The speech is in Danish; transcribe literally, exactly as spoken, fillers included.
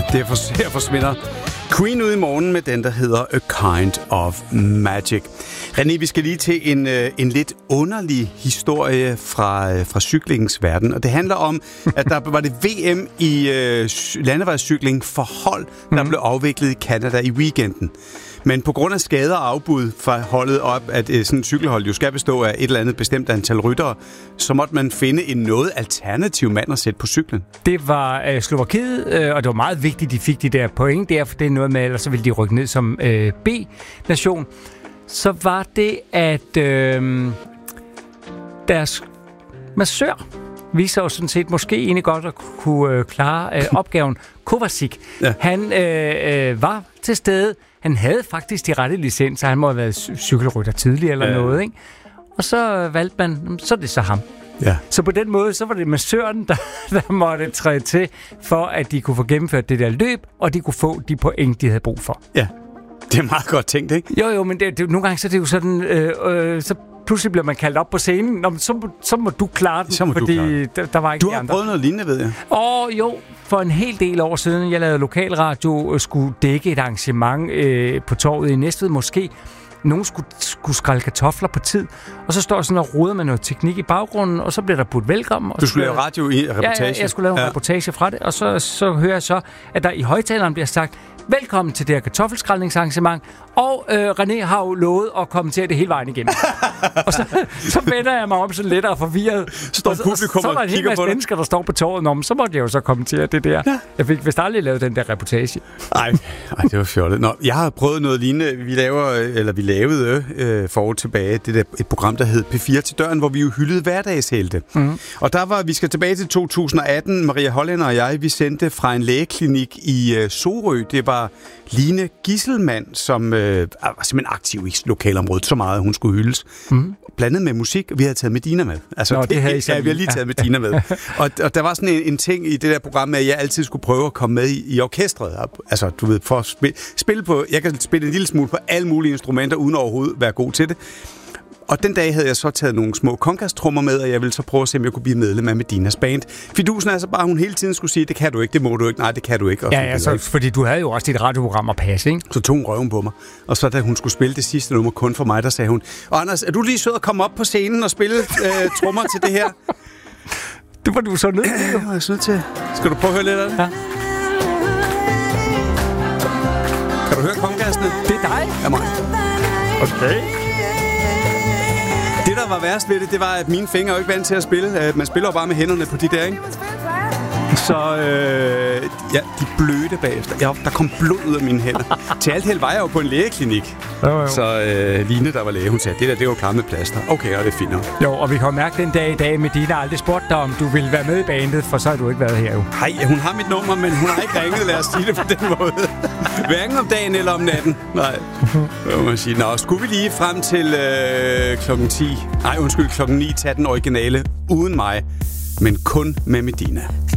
Derfor her forsvinder Queen ud i morgen med den, der hedder A Kind of Magic. René, vi skal lige til en, en lidt underlig historie fra, fra cyklingens verden. Og det handler om, at der var det V M i uh, landevejscykling for hold, der mm. blev afviklet i Canada i weekenden. Men på grund af skader og afbud fra holdet op, at uh, sådan en cykelhold jo skal bestå af et eller andet bestemt antal ryttere, så måtte man finde en noget alternativ mand at sætte på cyklen. Det var øh, Slovakiet, øh, og det var meget vigtigt, de fik de der point der, for det er noget med, ellers så ville de rykke ned som øh, B-nation. Så var det, at øh, deres massør viser jo sådan set måske egentlig godt at kunne øh, klare øh, opgaven. Kovacic, ja. han øh, øh, var til stede. Han havde faktisk de rette licenser. Han må have været cykelrytter tidligere eller ja. noget, ikke? Og så valgte man, så er det så ham. Ja. Så på den måde, så var det massøren, der, der måtte træde til, for at de kunne få gennemført det der løb, og de kunne få de point, de havde brug for. Ja, det er meget godt tænkt, ikke? Jo, jo, men det, det, nogle gange så er det jo sådan, øh, øh, så pludselig bliver man kaldt op på scenen. Nå, så, må, så må du klare den, så må fordi du klare der, der var ikke du har andre. Prøvet noget lignende, ved jeg. Åh, jo. For en hel del år siden, jeg lavede lokalradio, skulle dække et arrangement øh, på torvet i Næstved måske. Nogen skulle, skulle skrælle kartofler på tid, og så står jeg sådan og roder med noget teknik i baggrunden, og så bliver der budt velkommen. Du skulle lave radio i reportage? Ja, ja, jeg skulle lave en ja. reportage fra det, og så, så hører jeg så, at der i højtaleren bliver sagt, velkommen til det her kartoffelskraldningsarrangement, og øh, René har jo lovet at kommentere det hele vejen igennem. Og så, så vender jeg mig om sådan lidt og forvirret. Står og så, publikum og så er der en hel masse mennesker, der står på torvet om, så måtte jeg jo så kommentere det der. Ja. Jeg fik vist aldrig lavet den der reportage. Nej, det var fjollet. Nå, jeg har prøvet noget lignende. Vi laver, eller vi lavede øh, for år tilbage det der, et program, der hed P fire til døren, hvor vi jo hyldede hverdagshelte. Mm. Og der var, vi skal tilbage til to tusind og atten, Maria Hollænder og jeg, vi sendte fra en lægeklinik i øh, Sorø. Det var Line Gisselmann, som øh, var simpelthen aktiv i lokalområdet, så meget, hun skulle hyldes. Mm. Blandet med musik, og vi havde taget Medina med. Altså, Nå, det, det havde I ja, vi har lige taget Medina med. og, og der var sådan en, en ting i det der program, at jeg altid skulle prøve at komme med i, i orkestret. Altså, du ved, for at spille, spille på, jeg kan spille en lille smule på alle mulige instrumenter, uden overhovedet være god til det. Og den dag havde jeg så taget nogle små kongastrummer med, og jeg ville så prøve at se, om jeg kunne blive medlem af Medinas band. Fidusen er så bare, hun hele tiden skulle sige, det kan du ikke, det må du ikke, nej, det kan du ikke. Og ja, ja, så, ikke. Fordi du havde jo også dit radioprogram at passe, ikke? Så tog hun røven på mig. Og så da hun skulle spille det sidste nummer kun for mig, der sagde hun, Anders, er du lige sød at komme op på scenen og spille øh, trommer til det her? Det var du så nødt til. Det var jeg så nødt til. Skal du prøve at høre lidt af det? Ja. Kan du høre kongassene? Det er dig? Ja, mig. Okay. Det, der var værst ved det, det var, at mine fingre er ikke vant til at spille. Man spiller jo bare med hænderne på de der, ikke? Så øh, ja, de blødte bagefter. Ja, der kom blod ud af mine hænder. Til alt held var jeg jo på en lægeklinik. Jo, jo. Så øh, Line, der var læge, hun sagde, det der, det var klar med plaster. Okay, og det er fint nok. Jo, og vi kan mærke den dag i dag, Medina aldrig spurgte dig, om du ville være med i bandet, for så har du ikke været her jo. Nej, hun har mit nummer, men hun har ikke ringet, lad os sige det på den måde. Hverken om dagen eller om natten. Nej, det må man sige. Nå, skulle vi lige frem til øh, klokken ti, nej undskyld, klokken ni, tage den originale uden mig, men kun med Medina.